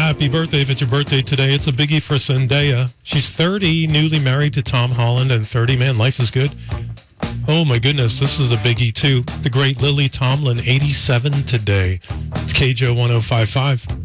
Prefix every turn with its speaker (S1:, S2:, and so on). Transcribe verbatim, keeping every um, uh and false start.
S1: Happy birthday if it's your birthday today. It's a biggie for Zendaya. She's thirty, newly married to Tom Holland, and thirty, man, life is good. Oh my goodness, this is a biggie too. The great Lily Tomlin, eighty-seven today. It's K J O one oh five point five.